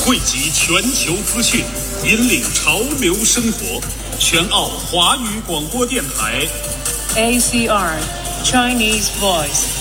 汇集全球资讯，引领潮流生活。全澳华语广播电台 ACR Chinese Voice。